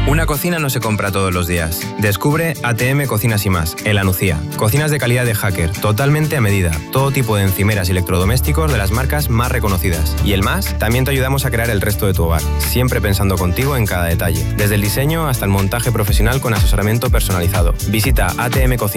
Una cocina no se compra todos los días. Descubre ATM Cocinas y Más, en La Nucía. Cocinas de calidad de Hacker, totalmente a medida. Todo tipo de encimeras y electrodomésticos de las marcas más reconocidas. Y el Más, también te ayudamos a crear el resto de tu hogar, siempre pensando contigo en cada detalle. Desde el diseño hasta el montaje profesional con asesoramiento personalizado. Visita ATM Cocinas.